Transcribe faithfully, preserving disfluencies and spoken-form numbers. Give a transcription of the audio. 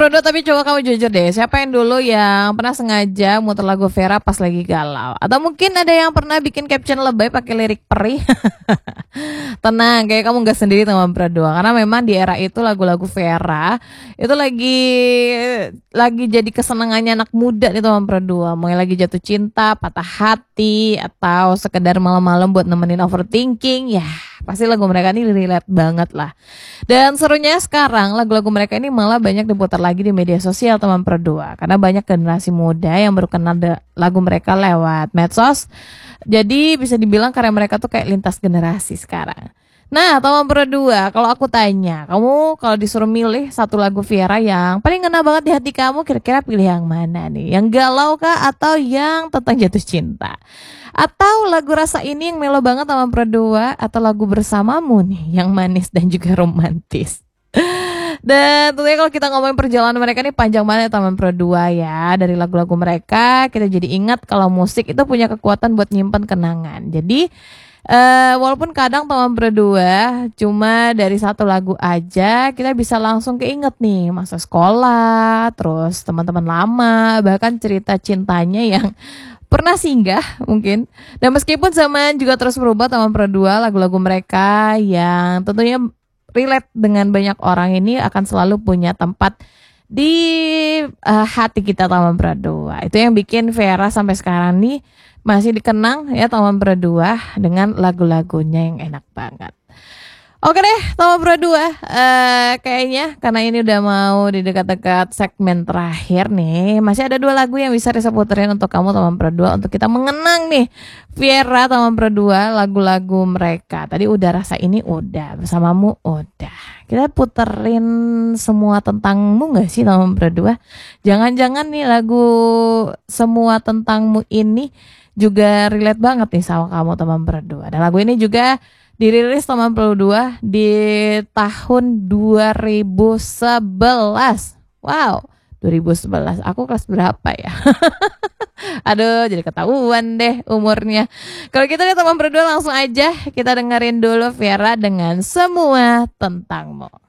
Bro, tapi coba kamu jujur deh, siapa yang dulu yang pernah sengaja muter lagu Vera pas lagi galau? Atau mungkin ada yang pernah bikin caption lebay pakai lirik perih? Tenang, kayak kamu gak sendiri teman berdua. Karena memang di era itu lagu-lagu Vera itu lagi lagi jadi kesenangannya anak muda nih teman berdua. Mau lagi jatuh cinta, patah hati, atau sekedar malam-malam buat nemenin overthinking, ya pasti lagu mereka ini relate banget lah. Dan serunya sekarang lagu-lagu mereka ini malah banyak diputar lagi di media sosial teman berdua. Karena banyak generasi muda yang baru kenal lagu mereka lewat medsos. Jadi bisa dibilang karya mereka tuh kayak lintas generasi sekarang. Nah teman berdua, kalau aku tanya, kamu kalau disuruh milih satu lagu Viera yang paling ngena banget di hati kamu, kira-kira pilih yang mana nih? Yang galau kah atau yang tentang jatuh cinta? Atau lagu Rasa Ini yang melo banget teman berdua? Atau lagu Bersamamu nih yang manis dan juga romantis? Dan tentunya kalau kita ngomongin perjalanan mereka nih panjang banget teman berdua ya. Dari lagu-lagu mereka kita jadi ingat kalau musik itu punya kekuatan buat nyimpen kenangan. Jadi uh, walaupun kadang teman berdua cuma dari satu lagu aja kita bisa langsung keinget nih masa sekolah, terus teman-teman lama, bahkan cerita cintanya yang pernah singgah mungkin. Dan meskipun zaman juga terus berubah teman berdua, lagu-lagu mereka yang tentunya relate dengan banyak orang ini akan selalu punya tempat di uh, hati kita teman berdua. Itu yang bikin Vera sampai sekarang nih masih dikenang ya teman berdua dengan lagu-lagunya yang enak banget. Oke deh teman berdua, uh, kayaknya karena ini udah mau di dekat-dekat segmen terakhir nih, masih ada dua lagu yang bisa Risa puterin untuk kamu teman berdua, untuk kita mengenang nih Viera teman berdua, lagu-lagu mereka. Tadi udah Rasa Ini udah, Bersamamu udah. Kita puterin Semua Tentangmu gak sih teman berdua? Jangan-jangan nih lagu Semua Tentangmu ini juga relate banget nih sama kamu teman berdua. Dan lagu ini juga dirilis teman berdua di tahun dua ribu sebelas. Wow, dua ribu sebelas. Aku kelas berapa ya? Aduh, jadi ketahuan deh umurnya. Kalau kita lihat teman berdua langsung aja kita dengerin dulu Viera dengan Semua Tentangmu.